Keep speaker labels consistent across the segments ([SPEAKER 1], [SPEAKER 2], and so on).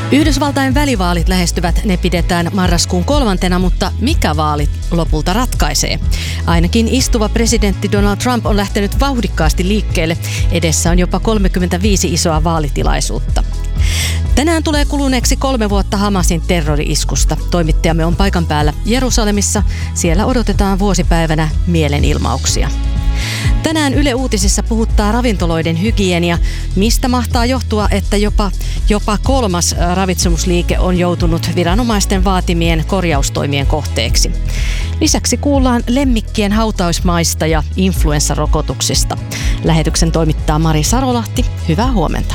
[SPEAKER 1] Yhdysvaltain välivaalit lähestyvät, ne pidetään marraskuun 3, mutta mikä vaalit lopulta ratkaisee? Ainakin istuva presidentti Donald Trump on lähtenyt vauhdikkaasti liikkeelle. Edessä on jopa 35 isoa vaalitilaisuutta. Tänään tulee kuluneeksi 3 vuotta Hamasin terrori-iskusta. Toimittajamme on paikan päällä Jerusalemissa. Siellä odotetaan vuosipäivänä mielenilmauksia. Tänään Yle Uutisissa puhuttaa ravintoloiden hygienia. Mistä mahtaa johtua, että jopa 3. ravitsemusliike on joutunut viranomaisten vaatimien korjaustoimien kohteeksi. Lisäksi kuullaan lemmikkien hautausmaista ja influenssarokotuksista. Lähetyksen toimittaa Mari Sarolahti. Hyvää huomenta.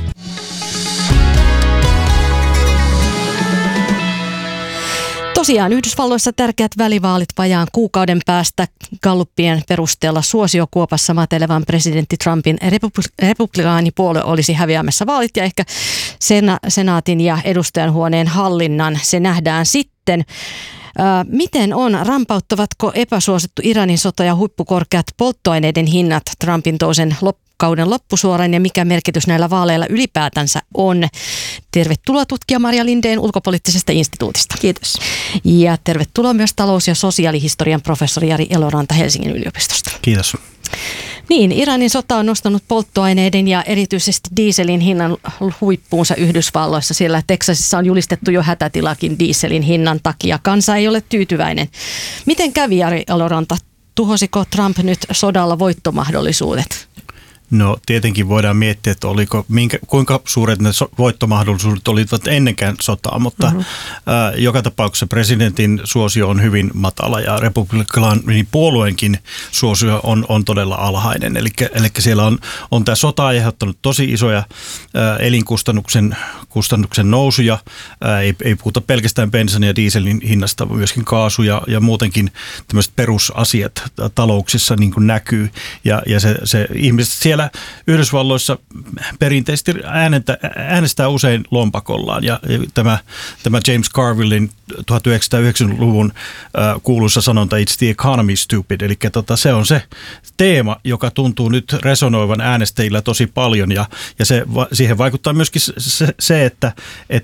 [SPEAKER 1] Tosiaan Yhdysvalloissa tärkeät välivaalit vajaan kuukauden päästä. Gallupien perusteella suosiokuopassa matelevan presidentti Trumpin republikaanipuolue olisi häviämässä vaalit ja ehkä senaatin ja edustajanhuoneen hallinnan. Se nähdään sitten. Miten on? Rampauttavatko epäsuosittu Iranin sota ja huippukorkeat polttoaineiden hinnat Trumpin toisen kauden loppusuoran ja mikä merkitys näillä vaaleilla ylipäätänsä on? Tervetuloa tutkija Marja Lindén Ulkopoliittisesta instituutista.
[SPEAKER 2] Kiitos.
[SPEAKER 1] Ja tervetuloa myös talous- ja sosiaalihistorian professori Jari Eloranta Helsingin yliopistosta.
[SPEAKER 3] Kiitos.
[SPEAKER 1] Niin, Iranin sota on nostanut polttoaineiden ja erityisesti dieselin hinnan huippuunsa Yhdysvalloissa. Siellä Teksasissa on julistettu jo hätätilakin dieselin hinnan takia. Kansa ei ole tyytyväinen. Miten kävi, Jari Eloranta? Tuhosiko Trump nyt sodalla voittomahdollisuudet?
[SPEAKER 3] No tietenkin voidaan miettiä, että kuinka suuret ne voittomahdollisuudet olivat ennenkään sotaa, mutta joka tapauksessa presidentin suosio on hyvin matala ja republikaanin puolueenkin suosio on todella alhainen. Eli siellä on tämä sota aiheuttanut tosi isoja elinkustannuksen nousuja. Ei puhuta pelkästään bensan ja dieselin hinnasta, myöskin kaasu ja muutenkin tämmöiset perusasiat talouksissa niin kuin näkyy. Ja se ihmiset siellä Yhdysvalloissa perinteisesti äänestää usein lompakollaan ja tämä James Carvillein 1990-luvun kuuluisa sanonta It's the economy stupid, eli se on se teema, joka tuntuu nyt resonoivan äänestäjillä tosi paljon ja siihen vaikuttaa myöskin se että